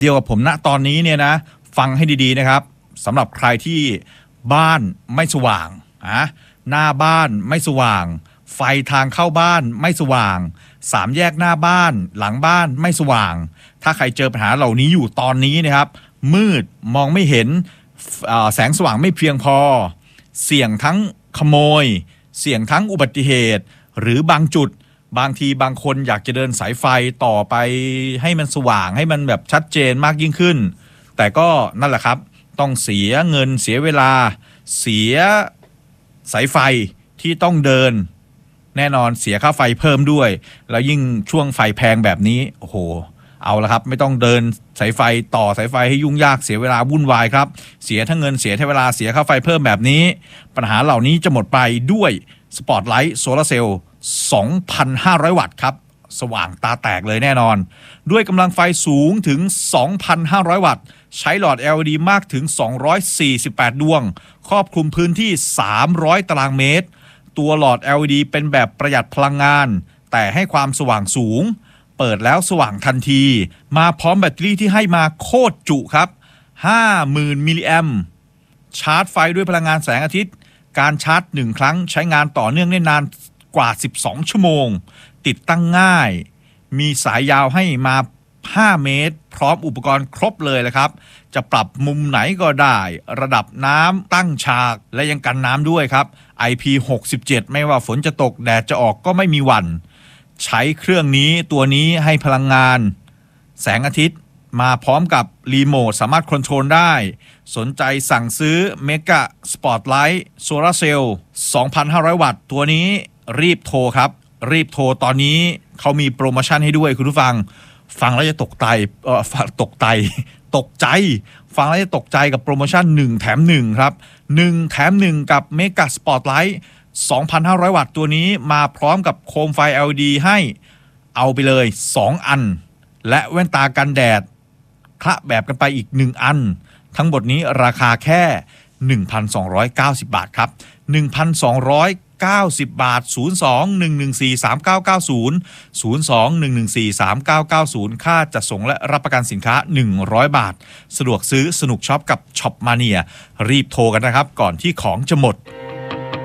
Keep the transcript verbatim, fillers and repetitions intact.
เดียวกับผมณตอนนี้เนี่ยนะฟังให้ดีๆนะครับสำหรับใครที่บ้านไม่สว่างอะหน้าบ้านไม่สว่างไฟทางเข้าบ้านไม่สว่างสามแยกหน้าบ้านหลังบ้านไม่สว่างถ้าใครเจอปัญหาเหล่านี้อยู่ตอนนี้นะครับมืดมองไม่เห็นแสงสว่างไม่เพียงพอเสี่ยงทั้งขโมยเสี่ยงทั้งอุบัติเหตุหรือบางจุดบางทีบางคนอยากจะเดินสายไฟต่อไปให้มันสว่างให้มันแบบชัดเจนมากยิ่งขึ้นแต่ก็นั่นแหละครับต้องเสียเงินเสียเวลาเสียสายไฟที่ต้องเดินแน่นอนเสียค่าไฟเพิ่มด้วยแล้วยิ่งช่วงไฟแพงแบบนี้โอ้โหเอาละครับไม่ต้องเดินสายไฟต่อสายไฟให้ยุ่งยากเสียเวลาวุ่นวายครับเสียทั้งเงินเสียทั้งเวลาเสียค่าไฟเพิ่มแบบนี้ปัญหาเหล่านี้จะหมดไปด้วยสปอตไลท์โซลาร์เซลล์ สองพันห้าร้อย วัตต์ครับสว่างตาแตกเลยแน่นอนด้วยกำลังไฟสูงถึง สองพันห้าร้อย วัตต์ใช้หลอด แอล อี ดี มากถึงสองร้อยสี่สิบแปดดวงครอบคลุมพื้นที่สามร้อยตารางเมตรตัวหลอด แอล อี ดี เป็นแบบประหยัดพลังงานแต่ให้ความสว่างสูงเปิดแล้วสว่างทันทีมาพร้อมแบตเตอรี่ที่ให้มาโคตรจุครับ ห้าหมื่น มิลลิแอมป์ชาร์จไฟด้วยพลังงานแสงอาทิตย์การชาร์จหนึ่งครั้งใช้งานต่อเนื่องได้นานกว่าสิบสองชั่วโมงติดตั้งง่ายมีสายยาวให้มาห้าเมตรพร้อมอุปกรณ์ครบเลยละครับจะปรับมุมไหนก็ได้ระดับน้ำตั้งฉากและยังกันน้ำด้วยครับ ไอ พี หกสิบเจ็ด ไม่ว่าฝนจะตกแดดจะออกก็ไม่มีหวั่นใช้เครื่องนี้ตัวนี้ให้พลังงานแสงอาทิตย์มาพร้อมกับรีโมทสามารถคอนโทรลได้สนใจสั่งซื้อเมกะสปอตไลท์โซลาร์เซลล์ สองพันห้าร้อย วัตต์ตัวนี้รีบโทรครับรีบโทรตอนนี้เขามีโปรโมชั่นให้ด้วยคุณผู้ฟังฟังแล้วจะตกใจเออฟังตกใจตกใจฟังแล้วจะตกใจกับโปรโมชั่นหนึ่งแถมหนึ่งครับหนึ่งแถมหนึ่งกับเมกะสปอตไลท์ สองพันห้าร้อย วัตต์ตัวนี้มาพร้อมกับโคมไฟ แอล อี ดี ให้เอาไปเลยสองอันและแว่นตากันแดดคละแบบกันไปอีกหนึ่งอันทั้งหมดนี้ราคาแค่ หนึ่งพันสองร้อยเก้าสิบ บาทครับ หนึ่งพันสองร้อยเก้าสิบ บาทศูนย์ สอง หนึ่ง หนึ่ง สี่ สาม เก้า เก้า ศูนย์ ศูนย์ สอง หนึ่ง หนึ่ง สี่ สาม เก้า เก้า ศูนย์ค่าจัดส่งและรับประกันสินค้าหนึ่งร้อยบาทสะดวกซื้อสนุกช็อปกับช็อปมาเนียรีบโทรกันนะครับก่อนที่ของจะหมด